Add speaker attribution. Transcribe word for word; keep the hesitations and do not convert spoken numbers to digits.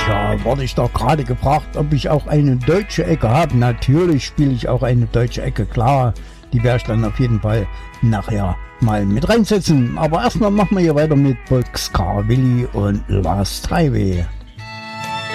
Speaker 1: Tja, wurde ich doch gerade gefragt, ob ich auch eine deutsche Ecke habe. Natürlich spiele ich auch eine deutsche Ecke, klar. Die werde ich dann auf jeden Fall nachher mal mit reinsetzen. Aber erstmal machen wir hier weiter mit Boxcar Willi und Last Highway.